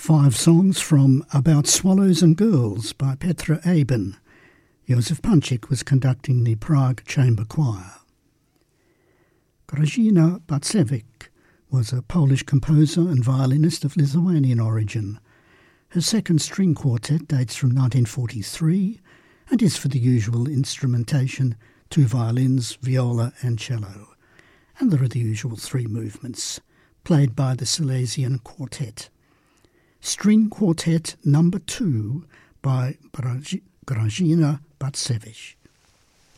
5 songs from About Swallows and Girls by Petra Eben. Josef Panchik was conducting the Prague Chamber Choir. Grażyna Bacewicz was a Polish composer and violinist of Lithuanian origin. Her second string quartet dates from 1943 and is for the usual instrumentation, 2 violins, viola and cello. And there are the usual 3 movements, played by the Silesian Quartet. String Quartet No. 2 by Grażyna Bacewicz.